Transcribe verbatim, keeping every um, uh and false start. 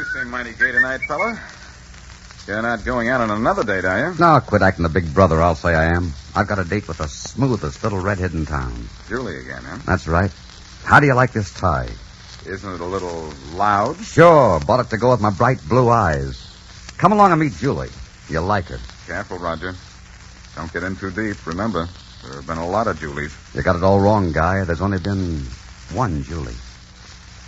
You seem mighty gay tonight, fella. You're not going out on another date, are you? No, quit acting the big brother, I'll say I am. I've got a date with the smoothest little redhead in town. Julie again, huh? That's right. How do you like this tie? Isn't it a little loud? Sure. Bought it to go with my bright blue eyes. Come along and meet Julie. You'll like her. Careful, Roger. Don't get in too deep. Remember, there have been a lot of Julies. You got it all wrong, Guy. There's only been one Julie.